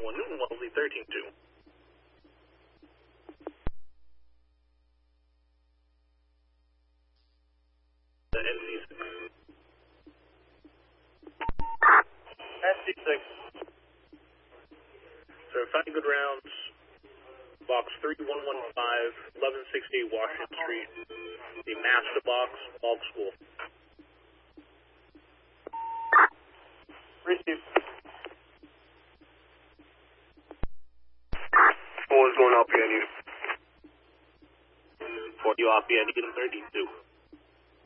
1 Newton, Wellesley 13-2. The NC6. NC6. So 5 good rounds. Box 3115, 1168 Washington Street. The master box, Bulk School. Receive. What was going up here, Needham? For you off here, Needham 13-2.